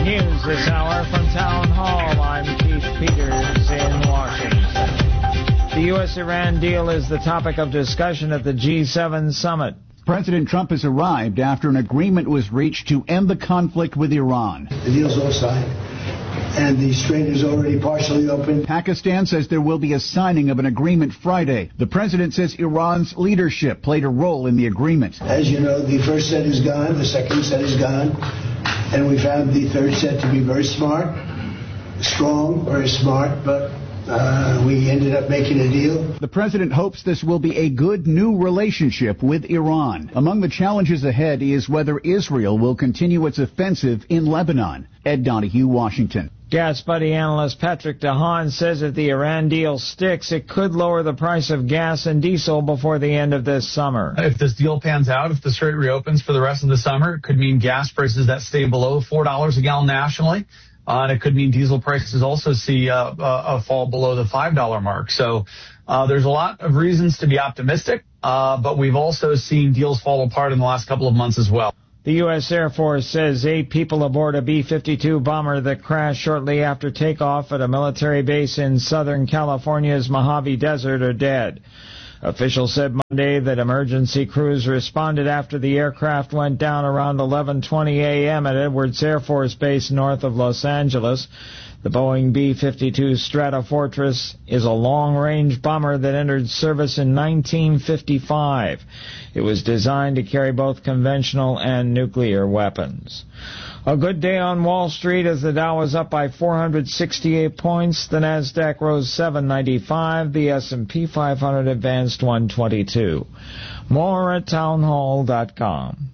News this hour from Town Hall. I'm Keith Peters in Washington. The U.S.-Iran deal is the topic of discussion at the G7 summit. President Trump has arrived after an agreement was reached to end the conflict with Iran. The deal's all signed, and the strait is already partially open. Pakistan says there will be a signing of an agreement Friday. The president says Iran's leadership played a role in the agreement. As you know, the first set is gone, the second set is gone, and we found the third set to be very smart, strong, very smart, but we ended up making a deal. The president hopes this will be a good new relationship with Iran. Among the challenges ahead is whether Israel will continue its offensive in Lebanon. Ed Donahue, Washington. Gas Buddy analyst Patrick DeHaan says if the Iran deal sticks, it could lower the price of gas and diesel before the end of this summer. If this deal pans out, if the strait reopens for the rest of the summer, it could mean gas prices that stay below $4 a gallon nationally. And it could mean diesel prices also see a fall below the $5 mark. So there's a lot of reasons to be optimistic, but we've also seen deals fall apart in the last couple of months as well. The U.S. Air Force says 8 people aboard a B-52 bomber that crashed shortly after takeoff at a military base in Southern California's Mojave Desert are dead. Officials said Monday that emergency crews responded after the aircraft went down around 11:20 a.m. at Edwards Air Force Base north of Los Angeles. The Boeing B-52 Stratofortress is a long-range bomber that entered service in 1955. It was designed to carry both conventional and nuclear weapons. A good day on Wall Street as the Dow was up by 468 points. The Nasdaq rose 795. The S&P 500 advanced 122. More at townhall.com.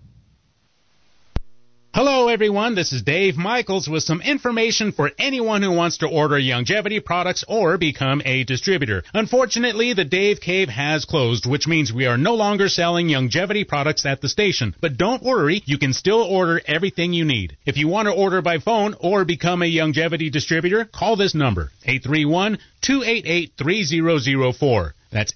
Hello, everyone. This is Dave Michaels with some information for anyone who wants to order Youngevity products or become a distributor. Unfortunately, the Dave Cave has closed, which means we are no longer selling Youngevity products at the station. But don't worry, you can still order everything you need. If you want to order by phone or become a Youngevity distributor, call this number, 831-288-3004. That's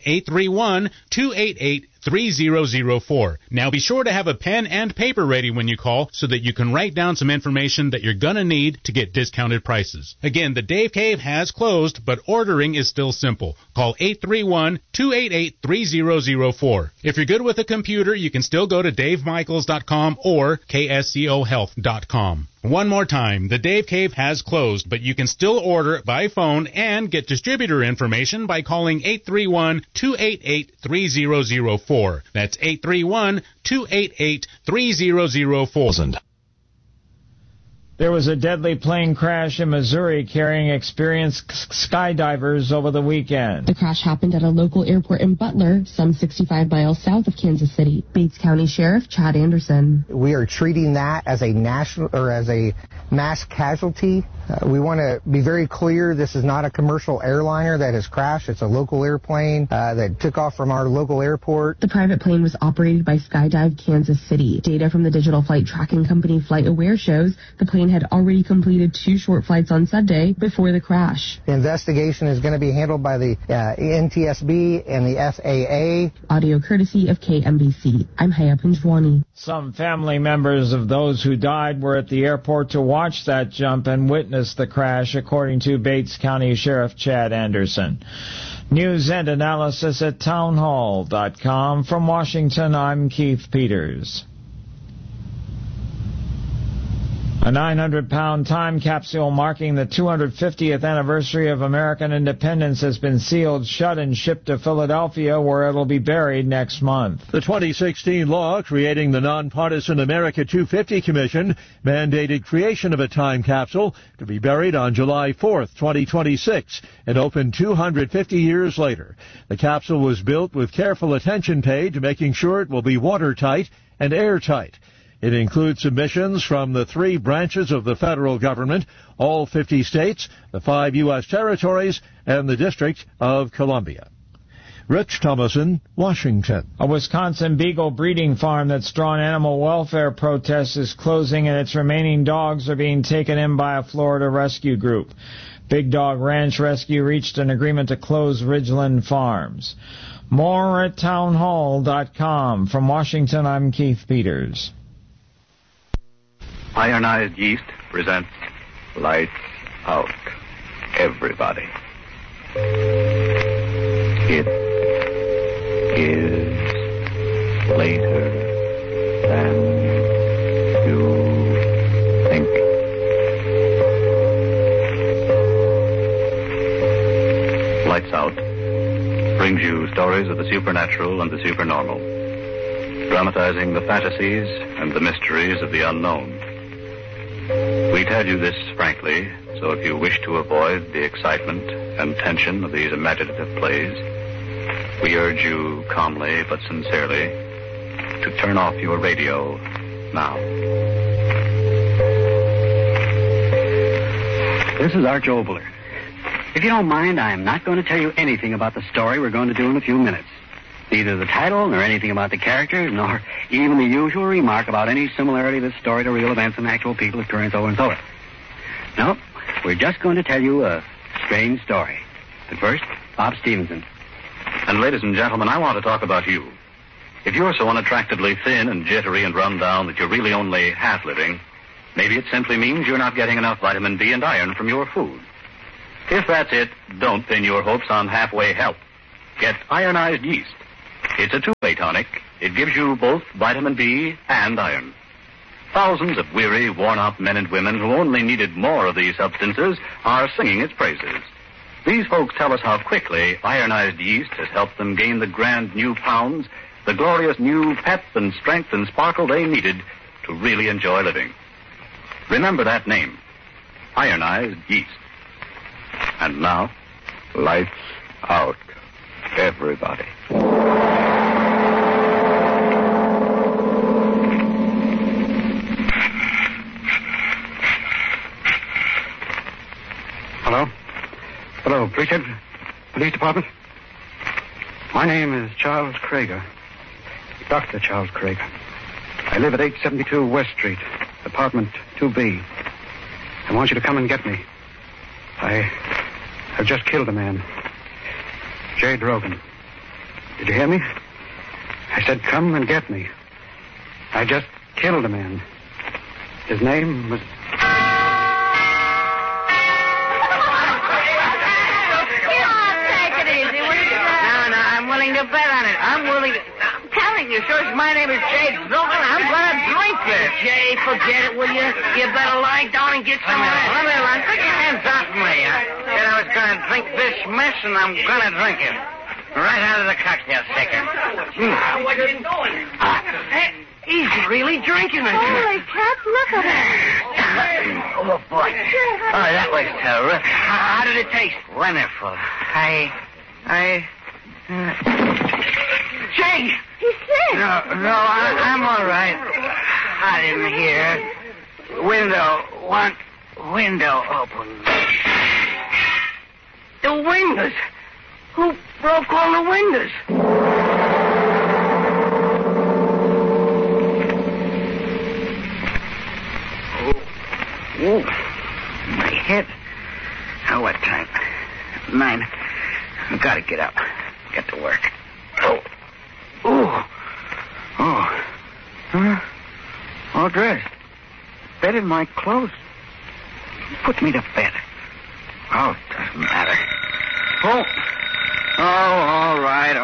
831-288-3004. Now be sure to have a pen and paper ready when you call so that you can write down some information that you're going to need to get discounted prices. Again, the Dave Cave has closed, but ordering is still simple. Call 831-288-3004. If you're good with a computer, you can still go to davemichaels.com or kscohealth.com. One more time, the Dave Cave has closed, but you can still order by phone and get distributor information by calling 831-288-3004. That's 831-288-3004. There was a deadly plane crash in Missouri carrying experienced skydivers over the weekend. The crash happened at a local airport in Butler, some 65 miles south of Kansas City. Bates County Sheriff Chad Anderson. We are treating that as a national or as a mass casualty. We want to be very clear, this is not a commercial airliner that has crashed. It's a local airplane that took off from our local airport. The private plane was operated by Skydive Kansas City. Data from the digital flight tracking company FlightAware shows the plane had already completed 2 short flights on Sunday before the crash. The investigation is going to be handled by the NTSB and the FAA. Audio courtesy of KMBC. I'm Haya Panjwani. Some family members of those who died were at the airport to watch that jump and witness the crash, according to Bates County Sheriff Chad Anderson. News and analysis at townhall.com. From Washington, I'm Keith Peters. A 900-pound time capsule marking the 250th anniversary of American independence has been sealed shut and shipped to Philadelphia, where it will be buried next month. The 2016 law creating the nonpartisan America 250 Commission mandated creation of a time capsule to be buried on July 4th, 2026, and opened 250 years later. The capsule was built with careful attention paid to making sure it will be watertight and airtight. It includes submissions from the 3 branches of the federal government, all 50 states, the 5 U.S. territories, and the District of Columbia. Rich Thomason, Washington. A Wisconsin beagle breeding farm that's drawn animal welfare protests is closing, and its remaining dogs are being taken in by a Florida rescue group. Big Dog Ranch Rescue reached an agreement to close Ridgeland Farms. More at townhall.com. From Washington, I'm Keith Peters. Ironized Yeast presents Lights out, everybody. It is later than you think. Lights Out brings you stories of the supernatural and the supernormal, dramatizing the fantasies and the mysteries of the unknown. We tell you this frankly, so if you wish to avoid the excitement and tension of these imaginative plays, we urge you calmly but sincerely to turn off your radio now. This is Arch Obler. If you don't mind, I am not going to tell you anything about the story we're going to do in a few minutes. Neither the title, nor anything about the characters, nor even the usual remark about any similarity of this story to real events and actual people occurring so and so. No, we're just going to tell you a strange story. But first, Bob Stevenson. And ladies and gentlemen, I want to talk about you. If you're so unattractively thin and jittery and run down that you're really only half living, maybe it simply means you're not getting enough vitamin D and iron from your food. If that's it, don't pin your hopes on halfway help. Get ironized yeast. It's a two-way tonic. It gives you both vitamin D and iron. Thousands of weary, worn-out men and women who only needed more of these substances are singing its praises. These folks tell us how quickly ironized yeast has helped them gain the grand new pounds, the glorious new pep and strength and sparkle they needed to really enjoy living. Remember that name, ironized yeast. And now, lights out, everybody. Hello? Hello, police department? My name is Charles Krager. Dr. Charles Krager. I live at 872 West Street, apartment 2B. I want you to come and get me. I've just killed a man. Jay Drogan. Did you hear me? I said come and get me. I just killed a man. His name was... To bet on it. I'm willing to... I'm telling you, sir, my name is Jay Drogan. I'm going to drink this. Jay, forget it, will you? You better lie down and get some of that. Let me run. Put your hands off me. I said I was going to drink this mess, and I'm going to drink it. Right out of the cocktail shaker. What are you doing? He's really drinking it. Holy crap, look at him. Oh, boy. Oh, that was terrific. How did it taste? Wonderful. Jay! He's sick. No, I'm all right. Hot in here. Window open. The windows. Who broke all the windows? Oh, my head. Oh, what time? 9. I've got to get up. Get to work. All dressed. Bed in my clothes. Put me to bed. Oh, it doesn't matter. Oh, all right.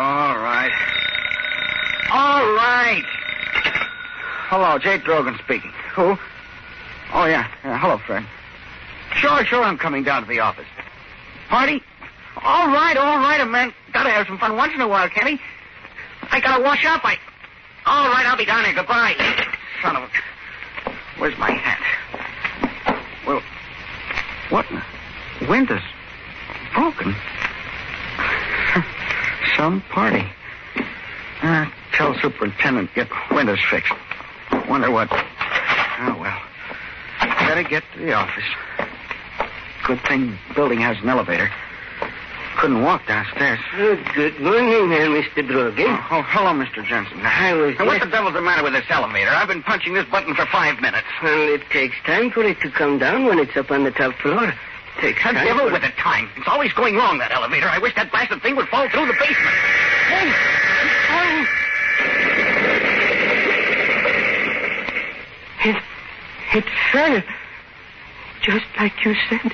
Hello, Jay Drogan speaking. Who? Oh, yeah. Hello, Fred. Sure, I'm coming down to the office. Party? All right, a man gotta have some fun once in a while, can't he? I gotta wash up, All right, I'll be down there. Goodbye. Son of a... Where's my hat? Well, what? Windows broken. Some party. Tell superintendent, get windows fixed. Wonder what... Oh, well. Better get to the office. Good thing building has an elevator. Couldn't walk downstairs. Good morning there, Mr. Drogan. Oh, hello, Mr. Jensen. What the devil's the matter with this elevator? I've been punching this button for 5 minutes. Well, it takes time for it to come down when it's up on the top floor. Takes time. The devil with the time. It's always going wrong, that elevator. I wish that blasted thing would fall through the basement. Hey, it fell. Just like you said.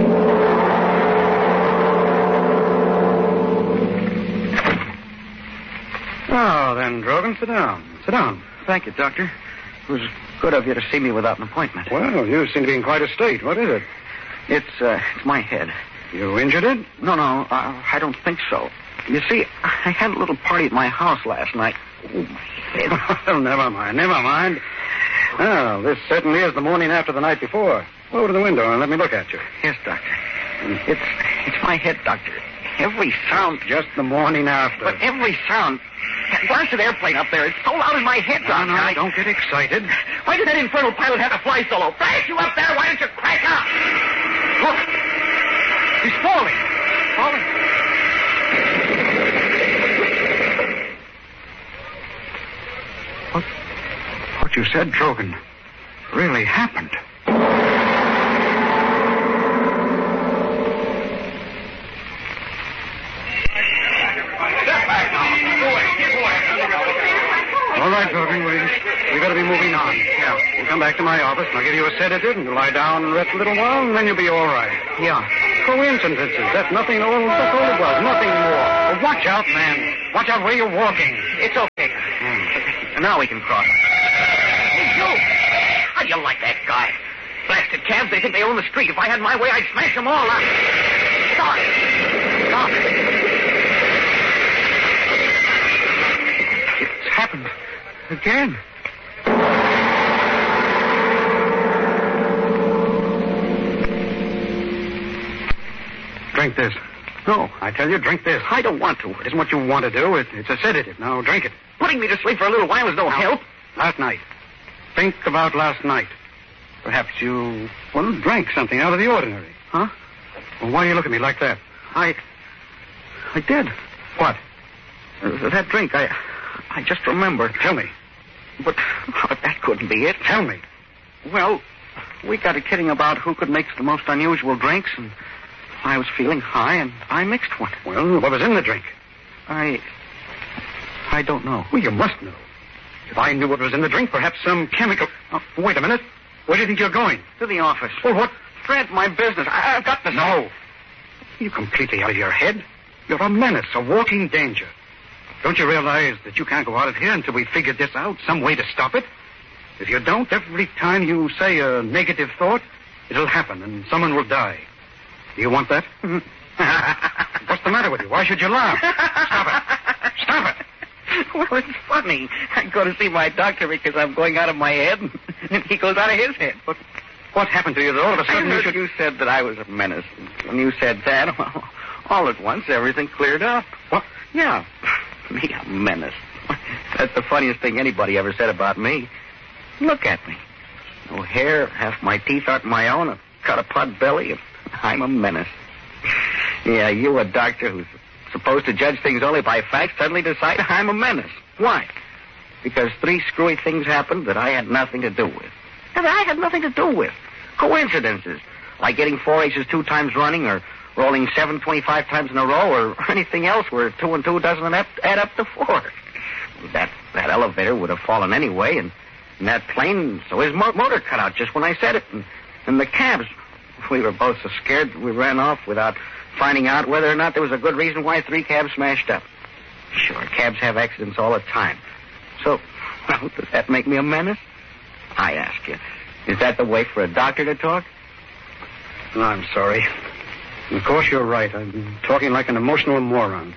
Oh, then, Drogan, sit down. Sit down. Thank you, Doctor. It was good of you to see me without an appointment. Well, you seem to be in quite a state. What is it? It's my head. You injured it? No, I don't think so. You see, I had a little party at my house last night. Oh, my head. Well, never mind. Well, this certainly is the morning after the night before. Over to the window and let me look at you. Yes, Doctor. It's my head, Doctor. Every sound. Just the morning after. But every sound. That blasted airplane up there, it's so loud in my head, Doctor. No, don't get excited. Why did that infernal pilot have to fly solo? Flash, you up there, why don't you crack up? Look. He's falling. What you said, Drogan, really happened. All right, Drogan, we better be moving on. Yeah. We'll come back to my office, and I'll give you a sedative, and you'll lie down and rest a little while, and then you'll be all right. Yeah. Coincidences. That's nothing. That's all it was. Nothing more. Well, watch out, man. Watch out where you're walking. It's okay. And now we can cross. Hey, you! How do you like that guy? Blasted cabs, they think they own the street. If I had my way, I'd smash them all up. Stop. It's happened. Again. Drink this. No, I tell you, drink this. I don't want to. It isn't what you want to do. It's a sedative. Now, drink it. Putting me to sleep for a little while is no help. Last night. Think about last night. Perhaps you, drank something out of the ordinary. Huh? Well, why do you look at me like that? I did. What? That drink, I just remembered. Tell me. But that couldn't be it. Tell me. Well, we got to kidding about who could make the most unusual drinks, and I was feeling high, and I mixed one. Well, what was in the drink? I don't know. Well, you must know. If I knew what was in the drink, perhaps some chemical... Oh, wait a minute. Where do you think you're going? To the office. Well, what? Fred, my business. I've got to... No. You're completely out of your head. You're a menace, a walking danger. Don't you realize that you can't go out of here until we figure this out, some way to stop it? If you don't, every time you say a negative thought, it'll happen and someone will die. Do you want that? What's the matter with you? Why should you laugh? Stop it. Stop it. Well, it's funny. I go to see my doctor because I'm going out of my head, and he goes out of his head. But what happened to you that all of a sudden you said that I was a menace. When you said that, well, all at once, everything cleared up. What? Yeah. Me, a menace. That's the funniest thing anybody ever said about me. Look at me. No hair, half my teeth aren't my own, I've got a pot belly, and I'm a menace. Yeah, you, a doctor who's supposed to judge things only by facts, suddenly decide I'm a menace. Why? Because 3 screwy things happened that I had nothing to do with. That I had nothing to do with. Coincidences. Like getting 4 aces 2 times running, or rolling 7 25 times in a row, or anything else where 2 and 2 doesn't add up to 4. That elevator would have fallen anyway, and that plane, so his motor cut out just when I said it. And the cabs, we were both so scared we ran off without finding out whether or not there was a good reason why 3 cabs smashed up. Sure, cabs have accidents all the time. So, well, does that make me a menace? I ask you, is that the way for a doctor to talk? No, I'm sorry. Of course you're right. I'm talking like an emotional moron.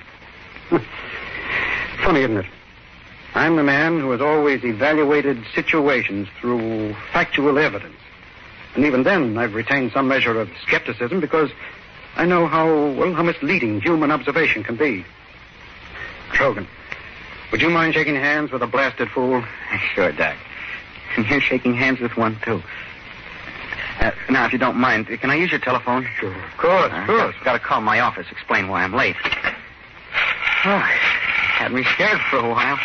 Funny, isn't it? I'm the man who has always evaluated situations through factual evidence. And even then, I've retained some measure of skepticism because I know how misleading human observation can be. Trogan, would you mind shaking hands with a blasted fool? Sure, Doc. And you're shaking hands with one, too. Now, if you don't mind, can I use your telephone? Sure, of course, of course. Got to call my office, explain why I'm late. Oh, had me scared for a while.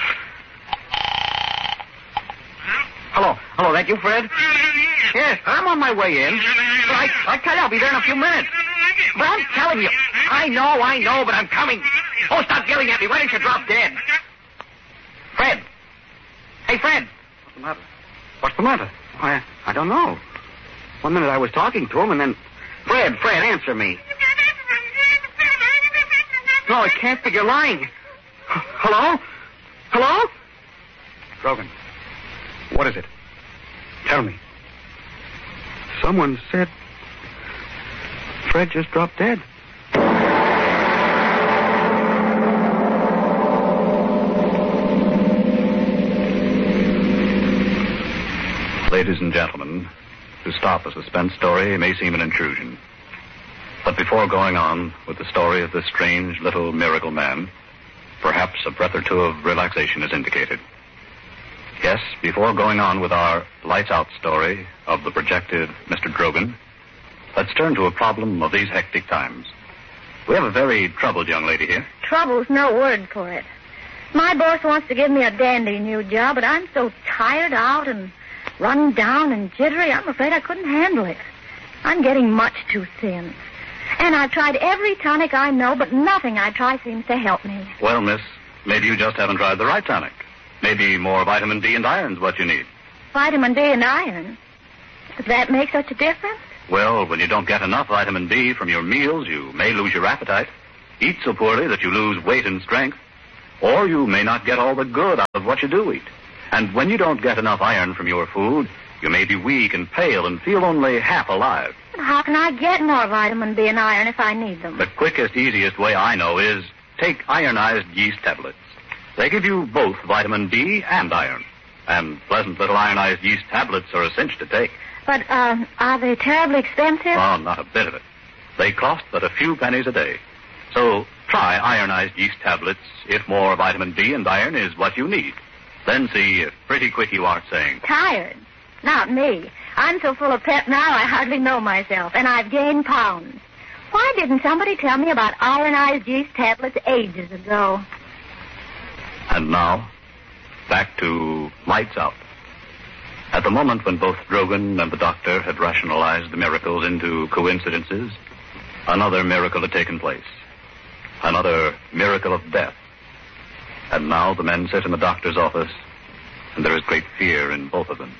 Hello, that you, Fred? Yes, I'm on my way in. But I tell you, I'll be there in a few minutes. But I'm telling you, I know, but I'm coming. Oh, stop yelling at me. Why don't you drop dead? Fred. Hey, Fred. What's the matter? Why, I don't know. One minute I was talking to him, and then... Fred, answer me. No, it can't be. You're lying. Hello? Drogan, what is it? Tell me. Someone said Fred just dropped dead. Ladies and gentlemen, to stop a suspense story may seem an intrusion. But before going on with the story of this strange little miracle man, perhaps a breath or two of relaxation is indicated. Yes, before going on with our lights-out story of the projected Mr. Drogan, let's turn to a problem of these hectic times. We have a very troubled young lady here. Trouble's no word for it. My boss wants to give me a dandy new job, but I'm so tired out and run down and jittery, I'm afraid I couldn't handle it. I'm getting much too thin. And I've tried every tonic I know, but nothing I try seems to help me. Well, miss, maybe you just haven't tried the right tonic. Maybe more vitamin D and iron's what you need. Vitamin D and iron? Does that make such a difference? Well, when you don't get enough vitamin D from your meals, you may lose your appetite, eat so poorly that you lose weight and strength, or you may not get all the good out of what you do eat. And when you don't get enough iron from your food, you may be weak and pale and feel only half alive. But how can I get more vitamin D and iron if I need them? The quickest, easiest way I know is take ironized yeast tablets. They give you both vitamin D and iron. And pleasant little ironized yeast tablets are a cinch to take. But, are they terribly expensive? Oh, not a bit of it. They cost but a few pennies a day. So try ironized yeast tablets if more vitamin D and iron is what you need. Then see if pretty quick you aren't saying... Tired? Not me. I'm so full of pep now I hardly know myself, and I've gained pounds. Why didn't somebody tell me about ironized yeast tablets ages ago? And now, back to lights out. At the moment when both Drogan and the doctor had rationalized the miracles into coincidences, another miracle had taken place. Another miracle of death. And now the men sit in the doctor's office, and there is great fear in both of them.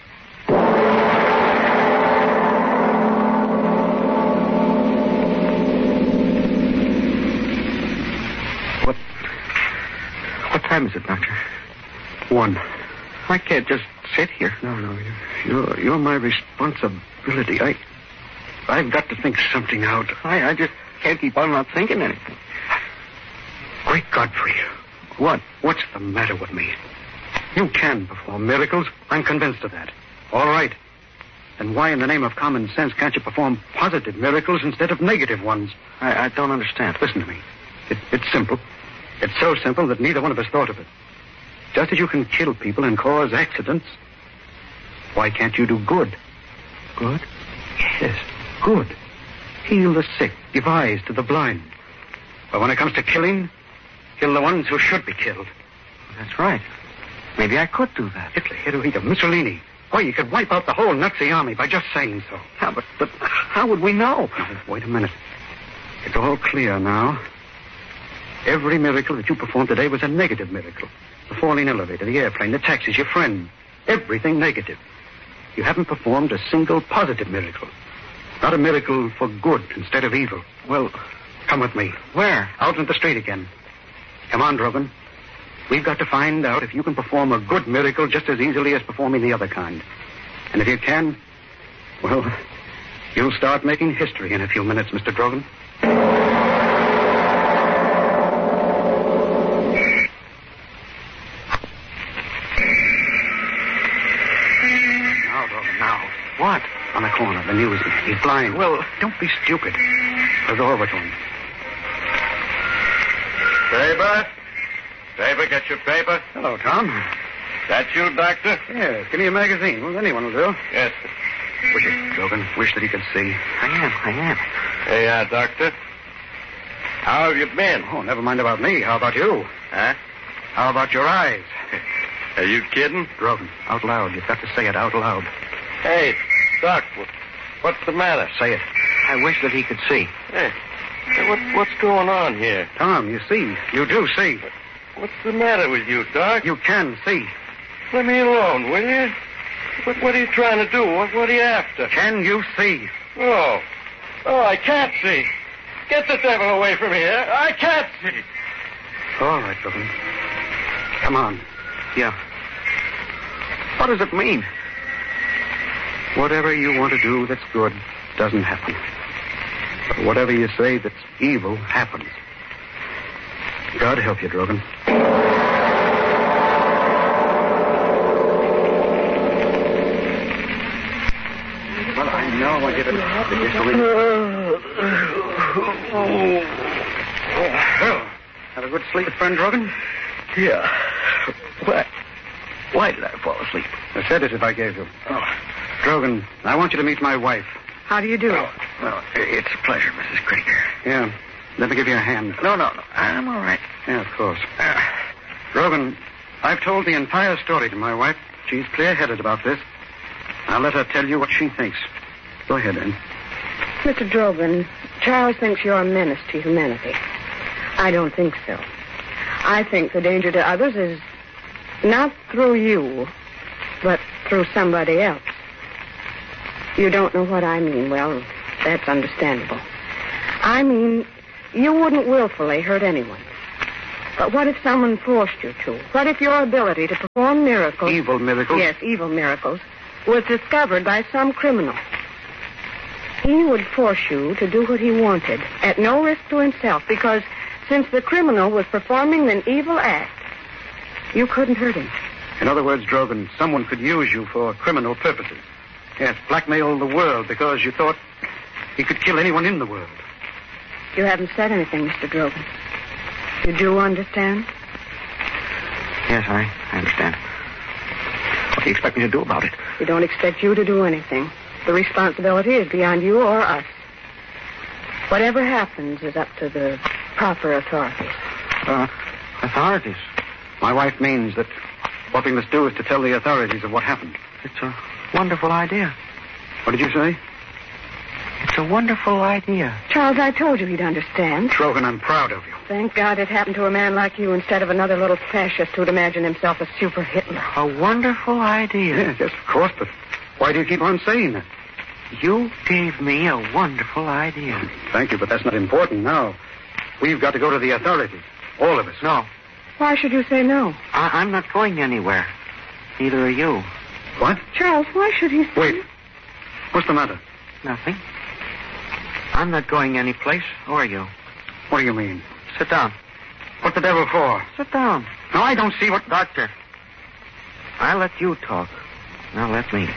What time is it, Doctor? 1. I can't just sit here. No. You're my responsibility. I've got to think something out. I just can't keep on not thinking anything. Great Godfrey. What's the matter with me? You can perform miracles. I'm convinced of that. All right. Then why in the name of common sense can't you perform positive miracles instead of negative ones? I don't understand. Listen to me. It's simple. It's so simple that neither one of us thought of it. Just as you can kill people and cause accidents, why can't you do good? Good? Yes, good. Heal the sick, give eyes to the blind. But when it comes to killing, kill the ones who should be killed. That's right. Maybe I could do that. Hitler, Mussolini. Why, you could wipe out the whole Nazi army by just saying so. Yeah, but how would we know? Wait a minute. It's all clear now. Every miracle that you performed today was a negative miracle. The falling elevator, the airplane, the taxis, your friend. Everything negative. You haven't performed a single positive miracle. Not a miracle for good instead of evil. Well, come with me. Where? Out in the street again. Come on, Drogan. We've got to find out if you can perform a good miracle just as easily as performing the other kind. And if you can, well, you'll start making history in a few minutes, Mr. Drogan. Now. What? On the corner, the newsman. He's blind. Well, don't be stupid. I'll go over to him. Paper, get your paper. Hello, Tom. That you, Doctor? Yes, give me a magazine. Well, anyone will do. Yes. Wish it, Drogan. Wish that he could see. I am. Hey, Doctor. How have you been? Oh, never mind about me. How about you? Huh? How about your eyes? Are you kidding? Drogan, out loud. You've got to say it out loud. Hey, Doc, what's the matter? Say it. I wish that he could see. Hey, what's going on here? Tom, you see. You do see. What's the matter with you, Doc? You can see. Let me alone, will you? What are you trying to do? What are you after? Can you see? Oh, I can't see. Get the devil away from here. I can't see. All right, Logan. Come on. Yeah. What does it mean? Whatever you want to do that's good doesn't happen. But whatever you say that's evil happens. God help you, Drogan. Well, I know I did it. Have a good sleep, friend Drogan? Yeah. Why did I fall asleep? A sedative I gave you. Oh. Drogan, I want you to meet my wife. How do you do? Oh, well, it's a pleasure, Mrs. Krieger. Yeah. Let me give you a hand. No. I'm all right. Yeah, of course. Drogan, I've told the entire story to my wife. She's clear-headed about this. I'll let her tell you what she thinks. Go ahead, Anne. Mr. Drogan, Charles thinks you're a menace to humanity. I don't think so. I think the danger to others is not through you, but through somebody else. You don't know what I mean. Well, that's understandable. I mean, you wouldn't willfully hurt anyone. But what if someone forced you to? What if your ability to perform miracles... Evil miracles? Yes, evil miracles, was discovered by some criminal. He would force you to do what he wanted, at no risk to himself, because since the criminal was performing an evil act, you couldn't hurt him. In other words, Drogan, someone could use you for criminal purposes. Yes, blackmail the world because you thought he could kill anyone in the world. You haven't said anything, Mr. Drogan. You do understand? Yes, I understand. What do you expect me to do about it? We don't expect you to do anything. The responsibility is beyond you or us. Whatever happens is up to the proper authorities. Authorities? My wife means that what we must do is to tell the authorities of what happened. It's a wonderful idea. What did you say? It's a wonderful idea. Charles, I told you he'd understand. Drogan, I'm proud of you. Thank God it happened to a man like you instead of another little fascist who'd imagine himself a super Hitler. A wonderful idea. Yes, of course, but why do you keep on saying that? You gave me a wonderful idea. Thank you, but that's not important now. We've got to go to the authorities. All of us. No. Why should you say no? I'm not going anywhere. Neither are you. What? Charles, why should he say... Wait. What's the matter? Nothing. I'm not going any place, or you. What do you mean? Sit down. What the devil for? Sit down. No, I don't see what... Doctor, I'll let you talk. Now let me.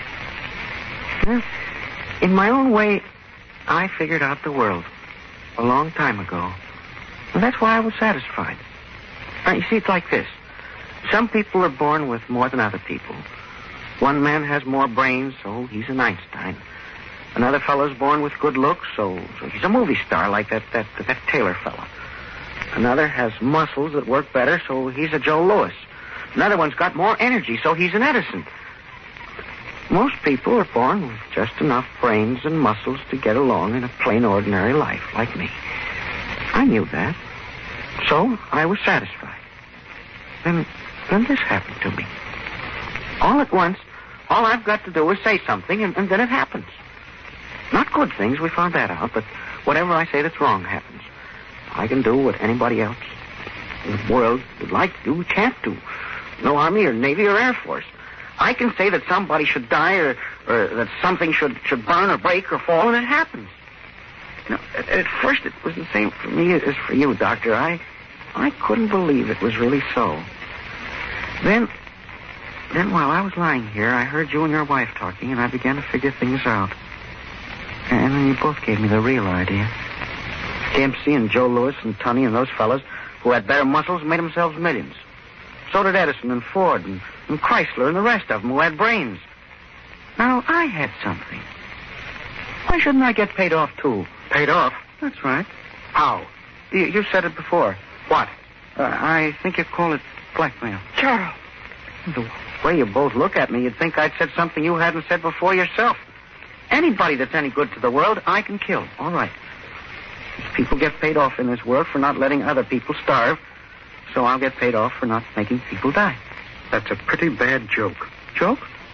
In my own way, I figured out the world a long time ago. And that's why I was satisfied. Now, you see, it's like this. Some people are born with more than other people. One man has more brains, so he's an Einstein. Another fellow's born with good looks, so he's a movie star like that Taylor fellow. Another has muscles that work better, so he's a Joe Louis. Another one's got more energy, so he's an Edison. Most people are born with just enough brains and muscles to get along in a plain, ordinary life, like me. I knew that. So I was satisfied. Then this happened to me. All at once, all I've got to do is say something, and then it happens. Not good things, we found that out, but whatever I say that's wrong happens. I can do what anybody else in the world would like to do, we can't do. No Army or Navy or Air Force. I can say that somebody should die or that something should burn or break or fall, and it happens. You know, at first it was the same for me as for you, Doctor. I couldn't believe it was really so. Then while I was lying here, I heard you and your wife talking, and I began to figure things out. And then you both gave me the real idea. Dempsey and Joe Louis and Tunney and those fellas who had better muscles made themselves millions. So did Edison and Ford and Chrysler and the rest of them who had brains. Now, I had something. Why shouldn't I get paid off, too? Paid off? That's right. How? You said it before. What? I think you call it blackmail. Charles. The way you both look at me, you'd think I'd said something you hadn't said before yourself. Anybody that's any good to the world, I can kill. All right. People get paid off in this world for not letting other people starve, so I'll get paid off for not making people die. That's a pretty bad joke. Joke?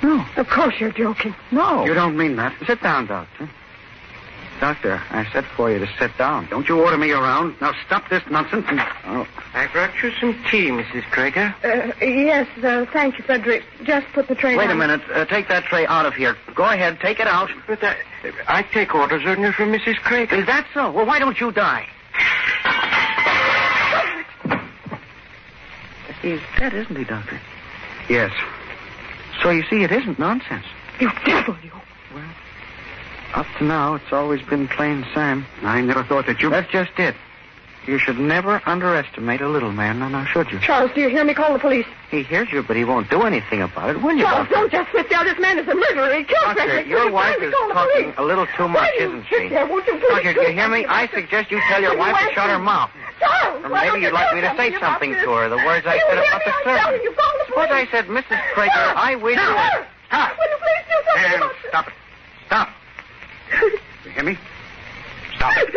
No. Of course you're joking. No. You don't mean that. Sit down, Doctor. Doctor, I said for you to sit down. Don't you order me around. Now stop this nonsense and... Oh. I brought you some tea, Mrs. Krager. Yes, thank you, Frederick. Just put the tray Wait down. a minute. Take that tray out of here. Go ahead. Take it out. But I take orders only from Mrs. Krager. Is that so? Well, why don't you die? He's dead, isn't he, Doctor? Yes. So you see, it isn't nonsense. You devil, you. Well, up to now, it's always been plain Sam. I never thought that you... That's just it. You should never underestimate a little man, now should you? Charles, do you hear me? Call the police. He hears you, but he won't do anything about it, will you, Charles, Doctor? don't just sit there. This man is a murderer. He killed Doctor, Frederick. your wife is talking a little too much, Why isn't you she? sit there? Won't you please Doctor, do you hear me? I suggest you tell your wife to shut her mouth. Charles, Or maybe you'd like me to say something to her, the words I said about the servant. Suppose I said, Mrs. Krager, I wish you... Stop. Will you please do something about this? Stop it. Stop. You hear me? Stop it.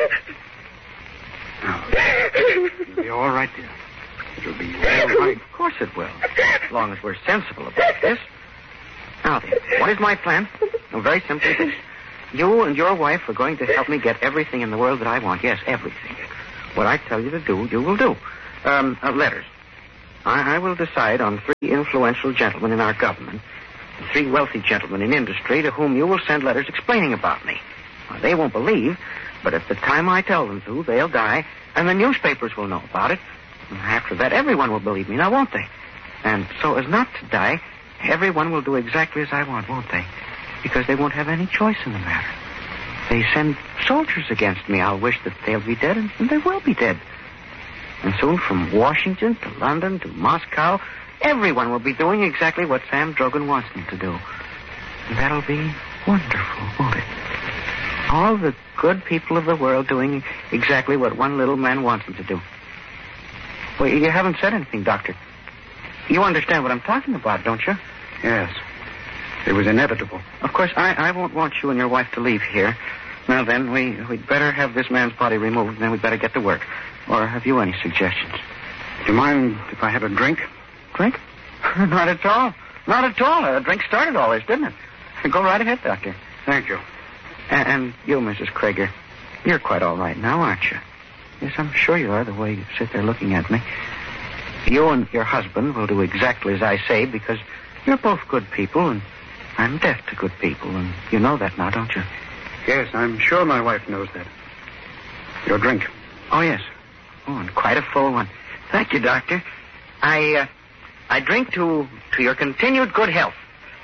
Now, it'll be all right, dear. It'll be all right. Of course it will. As long as we're sensible about this. Now, then, what is my plan? Well, very simply this. You and your wife are going to help me get everything in the world that I want. Yes, everything. What I tell you to do, you will do. Letters. I will decide on 3 influential gentlemen in our government, 3 wealthy gentlemen in industry to whom you will send letters explaining about me. Now, they won't believe, but at the time I tell them to, they'll die, and the newspapers will know about it. And after that, everyone will believe me, now won't they? And so as not to die, everyone will do exactly as I want, won't they? Because they won't have any choice in the matter. They send soldiers against me. I'll wish that they'll be dead, and they will be dead. And soon from Washington to London to Moscow, everyone will be doing exactly what Sam Drogan wants them to do. And that'll be wonderful, won't it? All the good people of the world doing exactly what one little man wants them to do. Well, you haven't said anything, Doctor. You understand what I'm talking about, don't you? Yes. It was inevitable. Of course, I won't want you and your wife to leave here. Now then, we'd better have this man's body removed, and then we'd better get to work. Or have you any suggestions? Do you mind if I have a drink? Drink? Not at all. Not at all. A drink started all this, didn't it? Go right ahead, Doctor. Thank you. And you, Mrs. Krager, you're quite all right now, aren't you? Yes, I'm sure you are, the way you sit there looking at me. You and your husband will do exactly as I say, because you're both good people, and I'm deaf to good people, and you know that now, don't you? Yes, I'm sure my wife knows that. Your drink. Oh, yes. Oh, and quite a full one. Thank you, Doctor. I drink to your continued good health.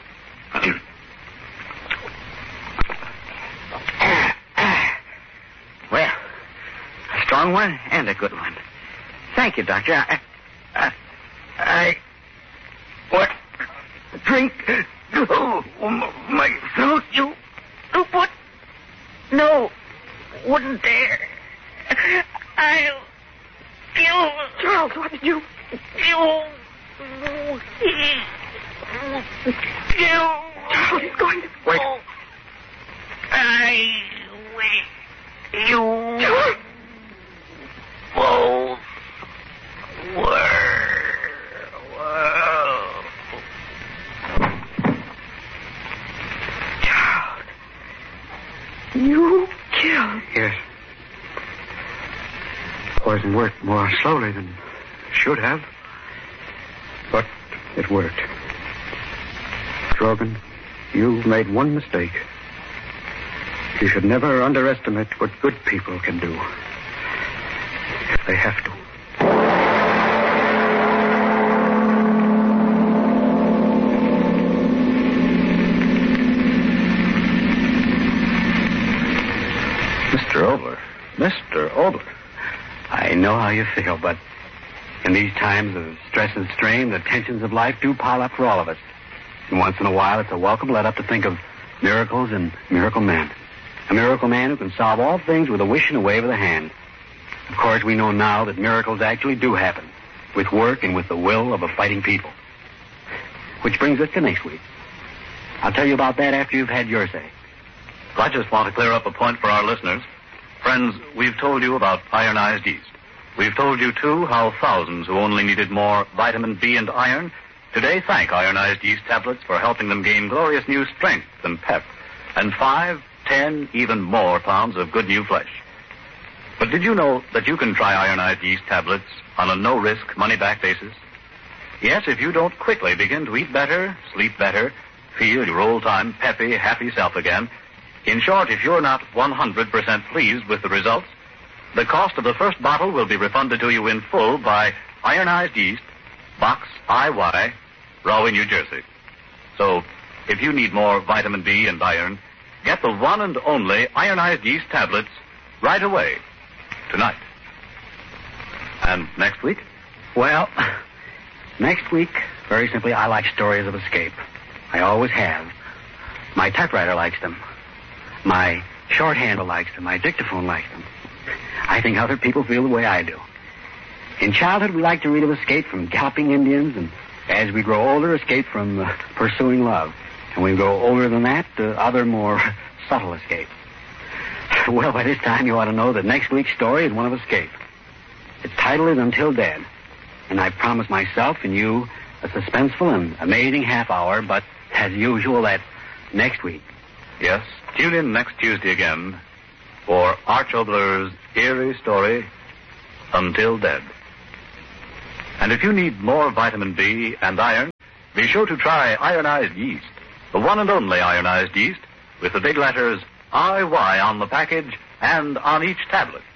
Well, a strong one and a good one. Thank you, Doctor. What? Drink? Oh, my throat, you... What? No, wouldn't dare. I'll kill... Charles, what did you... Kill... Charles, he's going to... Wait. I wish you... both were... Charles, you killed... Yes. Poison worked more slowly than it should have. But it worked. Drogan, you've made one mistake. You should never underestimate what good people can do. If they have to. Mr. Obler. I know how you feel, but in these times of stress and strain, the tensions of life do pile up for all of us. And once in a while, it's a welcome let-up to think of miracles and Miracle Man. A miracle man who can solve all things with a wish and a wave of the hand. Of course, we know now that miracles actually do happen, with work and with the will of a fighting people. Which brings us to next week. I'll tell you about that after you've had your say. I just want to clear up a point for our listeners. Friends, we've told you about ironized yeast. We've told you, too, how thousands who only needed more vitamin B and iron today thank ironized yeast tablets for helping them gain glorious new strength and pep, and 5, 10, even more pounds of good new flesh. But did you know that you can try ironized yeast tablets on a no-risk, money-back basis? Yes, if you don't quickly begin to eat better, sleep better, feel your old-time, peppy, happy self again. In short, if you're not 100% pleased with the results, the cost of the first bottle will be refunded to you in full by Ironized Yeast, Box IY, Rahway, New Jersey. So, if you need more vitamin B and iron, get the one and only Ironized Yeast tablets right away, tonight. And next week? Well, next week, very simply, I like stories of escape. I always have. My typewriter likes them. My shorthand likes them. My dictaphone likes them. I think other people feel the way I do. In childhood, we like to read of escape from galloping Indians, and as we grow older, escape from pursuing love. And when we grow older than that, other more subtle escape. Well, by this time, you ought to know that next week's story is one of escape. Its title is Until Dead, and I promise myself and you a suspenseful and amazing half hour, but as usual, that's next week. Yes, tune in next Tuesday again for Arch Obler's eerie story, Until Dead. And if you need more vitamin B and iron, be sure to try ironized yeast, the one and only ironized yeast, with the big letters IY on the package and on each tablet.